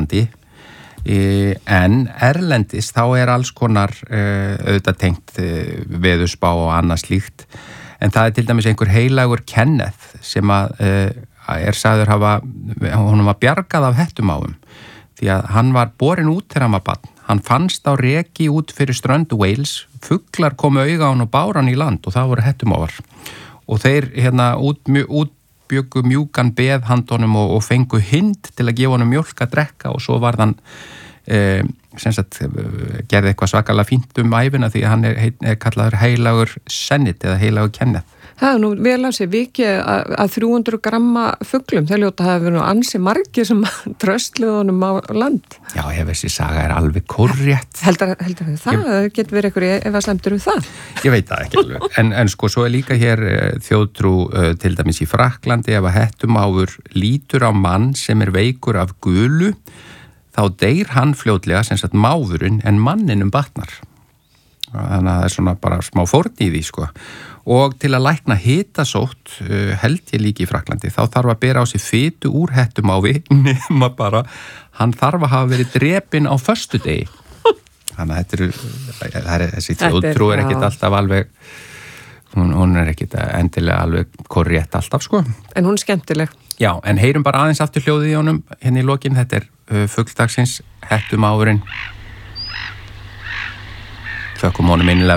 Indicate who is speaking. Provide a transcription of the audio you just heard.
Speaker 1: Íslandi en erlendis þá alls konar auðvitað tengt veðurspá og annað slíkt en það til dæmis einhver heilagur Kenneth sem sagður honum var bjargað af hettumáfum því að hann var borinn út þegar hann var barn. Hann fannst á reki út fyrir strönd Wales, fuglar komu auga á hann og báru hann í land og það voru hettumáfar og þeir útbjöggu mjúkan beð handonum og fengu hind til að gefa honum mjólk að drekka og svo var hann gerði eitthvað svakalega fínt ævina því að hann kallaður heilagur Sennit eða heilagur Kenneth.
Speaker 2: Það nú vel á sig vikið að 300 gramma fuglum, það ljóta hafa verið ansi margir sem tröstluðu honum á land.
Speaker 1: Já, þessi saga alveg korrétt.
Speaker 2: Heldur það getur verið eitthvað ef að slemtur það?
Speaker 1: Ég veit það ekki alveg, en sko svo líka hér þjóðtrú til dæmis í Frakklandi ef að hettumáfur lítur á mann sem veikur af gulu, þá deyr hann fljótlega sem sagt máfurinn en manninum batnar. Þannig að það svona bara smá fórn í því sko. Og til að lækna hitasótt held ég líka í Frakklandi þá þarf að bera á sig fitu úr hettumáfi nema bara hann þarf að hafa verið drepinn á föstudegi. Þannig að þessi þjóðtrú ekkit alltaf alveg hún ekkit endilega alveg korrétt alltaf sko.
Speaker 2: En hún skemmtileg.
Speaker 1: Já, en heyrum bara aðeins aftur hljóðið í honum hérna í lokin, þetta fugldagsins hettumáfurinn. Þökkum honum innilega